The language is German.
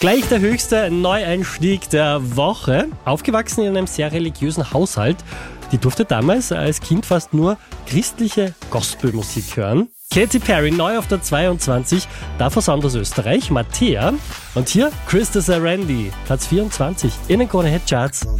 Gleich der höchste Neueinstieg der Woche. Aufgewachsen in einem sehr religiösen Haushalt. Die durfte damals als Kind fast nur christliche Gospelmusik hören. Katy Perry, neu auf der 22, davor Sound aus Österreich, Mattea. Und hier Krista Randy, Platz 24 in den Krone Hit Charts.